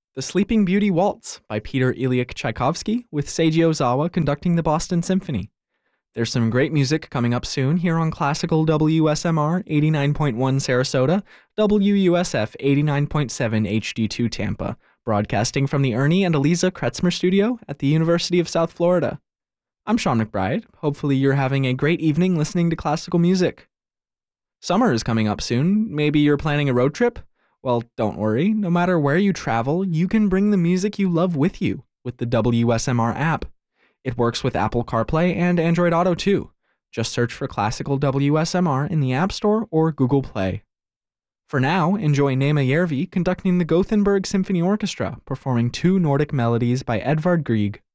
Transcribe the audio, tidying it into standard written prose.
The Sleeping Beauty Waltz by Peter Ilyich Tchaikovsky with Seiji Ozawa conducting the Boston Symphony. There's some great music coming up soon here on Classical WSMR 89.1 Sarasota, WUSF 89.7 HD2 Tampa, broadcasting from the Ernie and Eliza Kretzmer Studio at the University of South Florida. I'm Sean McBride. Hopefully you're having a great evening listening to classical music. Summer is coming up soon. Maybe you're planning a road trip? Well, don't worry. No matter where you travel, you can bring the music you love with you with the WSMR app. It works with Apple CarPlay and Android Auto too. Just search for Classical WSMR in the App Store or Google Play. For now, enjoy Nema Järvi conducting the Gothenburg Symphony Orchestra, performing two Nordic melodies by Edvard Grieg.